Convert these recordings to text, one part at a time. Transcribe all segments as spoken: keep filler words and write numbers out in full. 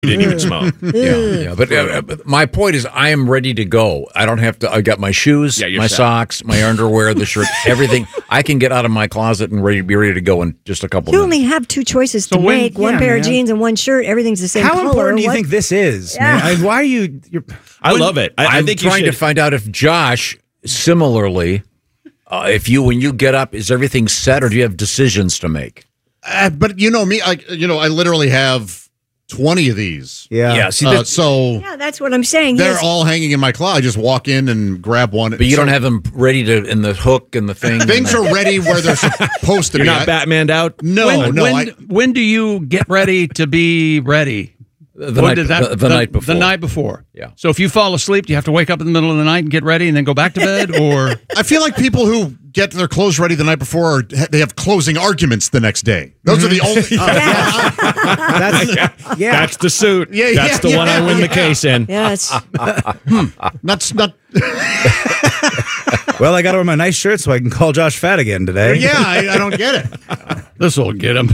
You didn't even smoke. yeah, yeah. But, uh, but my point is, I am ready to go. I don't have to. I got my shoes, Yeah, you're my set. socks, my underwear, the shirt, everything. I can get out of my closet and ready, be ready to go in just a couple. You minutes. only have two choices So to when- make: one yeah, pair of man. jeans and one shirt. Everything's the same How color. important do you What- think this is, Yeah. man? I mean, why are you? You're, I love it. I, I I'm think you trying should. to find out if Josh, similarly, uh, if you when you get up, is everything set, or do you have decisions to make? Uh, but you know me, I you know I literally have twenty of these. yeah. Yeah. See, Uh, that- so Yeah, that's what I'm saying. they're Yes. all hanging in my closet. I just walk in and grab one. but you So don't have them ready to in the hook and the thing. things are ready where they're supposed to You're be. not I- Batmaned out. No, when, no. when, I, when do you get ready to be ready? the, When night, did that- the, the night before. The night before. Yeah. So if you fall asleep, do you have to wake up in the middle of the night and get ready and then go back to bed? Or I feel like people who get their clothes ready the night before, are, they have closing arguments the next day. Those are the only. That's yeah. That's the suit. Yeah, yeah, That's the yeah, one I win the yeah. case in. Yes. Not not. Well, I got to wear my nice shirt so I can call Josh fat again today. Yeah, I, I don't get it. this will get him.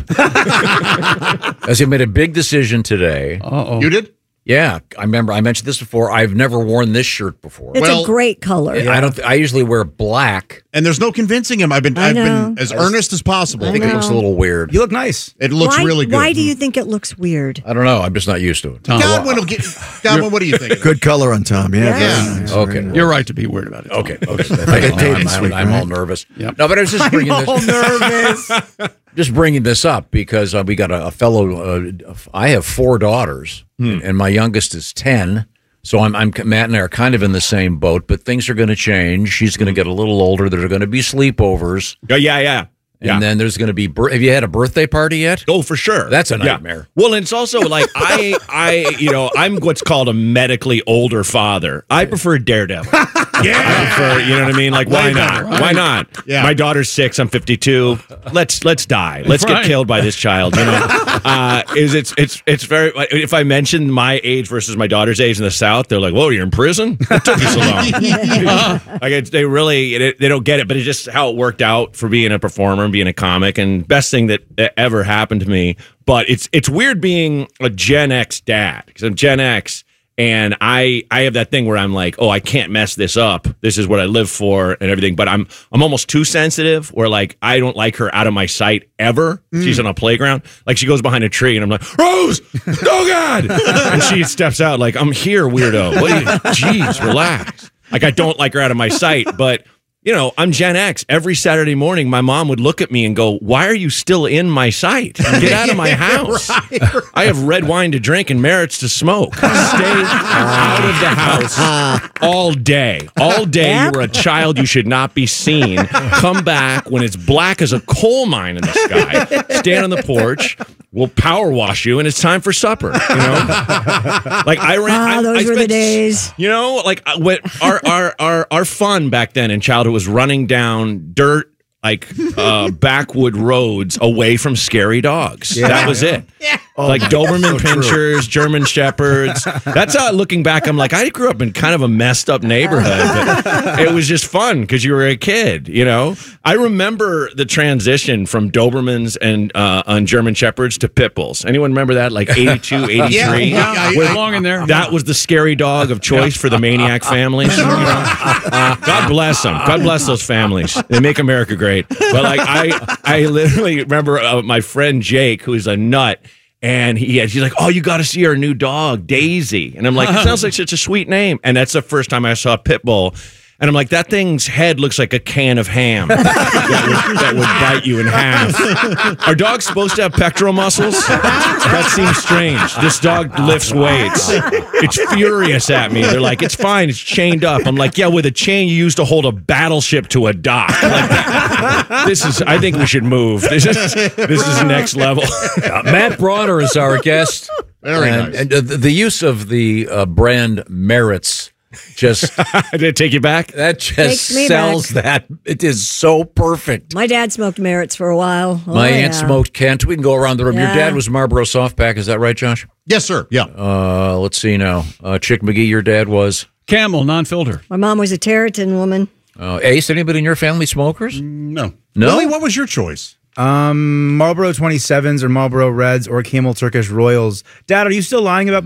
As he made a big decision today. Uh-oh. You did. Yeah, I remember I mentioned this before. I've never worn this shirt before. It's Well, a great color. I don't. I usually wear black. And there's no convincing him. I've been I I've know. been as earnest as possible. I think it looks a little weird. You look nice. It looks why, really good. Why do you think it looks weird? I don't know. I'm just not used to it. Godwin will get. Godwin, what do you think? Good color on Tom. Yeah. Yeah. very nice, Okay. very nice. You're right to be weird about it. Okay. Okay. I get I'm, dated I'm- sweet, I'm all right? nervous. Yep. No, but I was just bringing this. nervous. Just bringing this up because uh, we got a, a fellow. Uh, I have four daughters, and, and my youngest is ten. So I'm, I'm Matt and I are kind of in the same boat, but things are going to change. She's going to get a little older. There are going to be sleepovers, Oh, yeah, yeah. and Yeah. then there's going to be. Bir- have you had a birthday party yet? Oh, for sure. That's a Yeah. nightmare. Well, and it's also like I, I, you know, I'm what's called a medically older father. I prefer Daredevil. Yeah, I prefer. You know what I mean? Like, why not? Why not? Yeah. My daughter's six. I'm fifty-two. Let's let's die. Let's Right. get killed by this child. You know, uh, is it's it's it's very. If I mention my age versus my daughter's age in the South, they're like, "Whoa, you're in prison? What took you so long?" Like it's, they really it, they don't get it, but it's just how it worked out for being a performer and being a comic, and best thing that ever happened to me. But it's it's weird being a Gen X dad because I'm Gen X. And I, I have that thing where I'm like, oh, I can't mess this up. This is what I live for and everything. But I'm I'm almost too sensitive where like I don't like her out of my sight ever. She's on a playground. Like she goes behind a tree and I'm like, Rose, oh God. And she steps out like, I'm here, weirdo. What are you? Jeez, relax. Like I don't like her out of my sight. But you know, I'm Gen X. Every Saturday morning, my mom would look at me and go, why are you still in my sight? Get out of my house. Right, right. I have red wine to drink and merits to smoke. Stay out of the house all day. All day, you were a child. You should not be seen. Come back when it's black as a coal mine in the sky. Stand on the porch. We'll power wash you, and it's time for supper. You know, like I ran. Ah, I, those I were the spent- days. You know, like uh, what our our our our fun back then in childhood was running down dirt. Like uh, backwood roads away from scary dogs. That was it. Like Doberman Pinschers, German Shepherds. That's how, looking back, I'm like, I grew up in kind of a messed up neighborhood. But it was just fun because you were a kid, you know? I remember the transition from Dobermans and uh, on German Shepherds to Pit Bulls. Anyone remember that? Like eighty-two, eighty-three? Yeah, yeah, I- We're I- long in there. That was the scary dog of choice for the maniac families. You know? uh, God bless them. God bless those families. They make America great. But like I, I literally remember uh, my friend Jake, who is a nut, and he he's like, "Oh, you got to see our new dog, Daisy." And I'm like, "It sounds like such a sweet name." And that's the first time I saw a pit bull. And I'm like, that thing's head looks like a can of ham that, would, that would bite you in half. Are dogs supposed to have pectoral muscles? That seems strange. This dog lifts weights. It's furious at me. They're like, it's fine. It's chained up. I'm like, yeah, with a chain you use to hold a battleship to a dock. Like, this is, I think we should move. This is, this is next level. Uh, Matt Bronner is our guest. Very and, nice. And uh, the the use of the uh, brand merits just Did it take you back? that just Takes me sells that. It is so perfect. My dad smoked Merritt's for a while. Oh, My yeah. aunt smoked Kent. We can go around the room. Your Yeah. dad was Marlboro Softpack. Is that right, Josh? Yes, sir. Yeah. Uh, let's see now. Uh, Chick McGee, your dad was Camel, non-filter. My mom was a Territon woman. uh, Ace. Anybody in your family smokers? No. No? Willie, what was your choice? Um, Marlboro twenty-sevens or Marlboro Reds or Camel Turkish Royals. Dad, are you still lying about